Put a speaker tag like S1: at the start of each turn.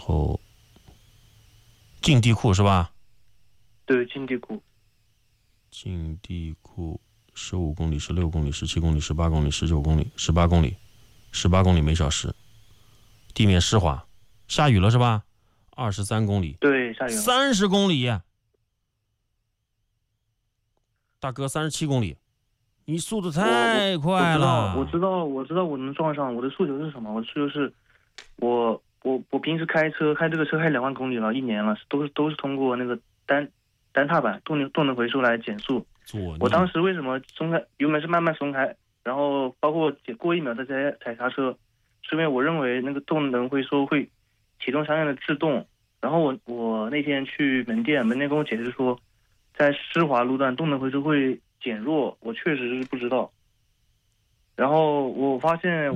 S1: 后进地库是吧？
S2: 对，进地库。
S1: 进地库15公里、16公里、17公里、18公里、19公里、18公里，18公里每小时，地面湿滑，下雨了是吧？23公里，
S2: 对，下雨了。
S1: 30公里，大哥37公里，你速度太快了。
S2: 我知道，我能撞上。我的诉求是什么？我的诉求是，我平时开这个车开2万公里了，1年了，都是通过那个单踏板动能回收来减速。我当时为什么松开油门是慢慢松开，然后包括过1秒再踩刹车，是因为我认为那个动能回收会启动相应的制动。然后我那天去门店跟我解释说，在湿滑路段动能回收会减弱，我确实是不知道。然后我发现